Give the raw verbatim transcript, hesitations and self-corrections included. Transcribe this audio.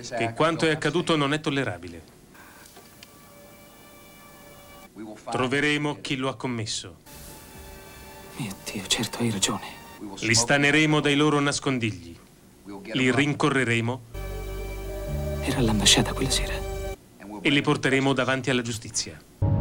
che quanto è accaduto non è tollerabile. Troveremo chi lo ha commesso. Mio Dio, certo, hai ragione. Li staneremo dai loro nascondigli. Li rincorreremo Era all'ambasciata quella sera. e li porteremo davanti alla giustizia.